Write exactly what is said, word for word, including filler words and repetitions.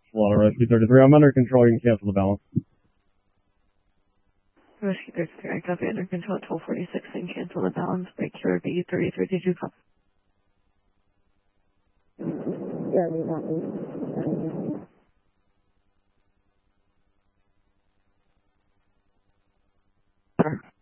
Water Rescue thirty-three, I'm under control. You can cancel the balance. Rescue thirty-three, I copy under control at twelve forty-six and cancel the balance by Q R B thirty-three to two copy. Yeah, we want me. Sure.